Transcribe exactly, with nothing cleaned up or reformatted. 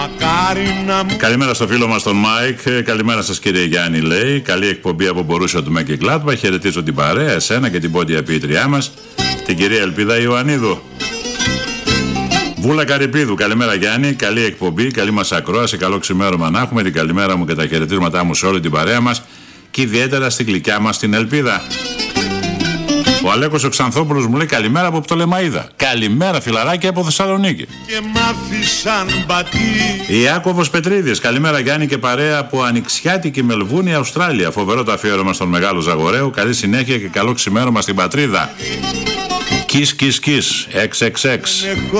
Καλημέρα στο φίλο μας τον Μάικ. Καλημέρα σας κύριε Γιάννη, λέει. Καλή εκπομπή από Μπορούσια του Μέκη Κλάτβα. Χαιρετίζω την παρέα, εσένα και την πόντια ποιήτριά μας, την κυρία Ελπίδα Ιωαννίδου. Βούλα Καρυπίδου, καλημέρα Γιάννη. Καλή εκπομπή, καλή μας ακρόαση, καλό ξημέρωμα να έχουμε. Την καλημέρα μου και τα χαιρετίσματά μου σε όλη την παρέα μας και ιδιαίτερα στην γλυκιά μας την Ελπίδα. Ο Αλέκος ο Ξανθόπουλος μου λέει καλημέρα από Πτολεμαΐδα. Καλημέρα φιλαράκι από Θεσσαλονίκη. Και μάθησαν μπατί. Ιάκωβος Πετρίδης, καλημέρα Γιάννη και παρέα από Ανοιξιάτικη Μελβούνη, Αυστράλια. Φοβερό το αφιέρωμα στον Μεγάλο Ζαγορέο. Καλή συνέχεια και καλό ξημέρωμα στην πατρίδα. Kiss kiss kiss, εξ εξ εξ.